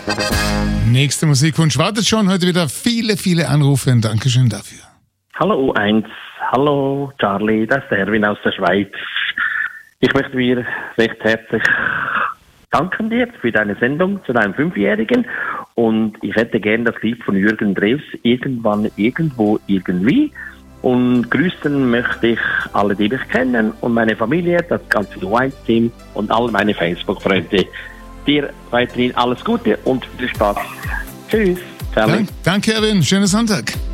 Nächster Musikwunsch wartet schon. Heute wieder viele, viele Anrufe. Und Dankeschön dafür. Hallo U1, hallo Charlie, das ist der Erwin aus der Schweiz. Ich möchte dir recht herzlich danken dir für deine Sendung zu deinem 5-Jährigen und ich hätte gern das Lied von Jürgen Drews, Irgendwann, Irgendwo, Irgendwie. Und grüßen möchte ich alle, die mich kennen und meine Familie, das ganze U1-Team und alle meine Facebook-Freunde. Dir weiterhin alles Gute und viel Spaß. Tschüss. Danke, Erwin. Schönen Sonntag.